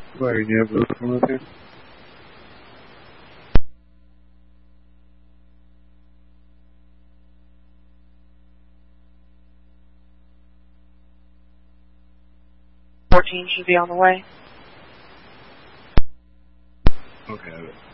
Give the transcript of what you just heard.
Why, you have the phone with you? Should be on the way. Okay.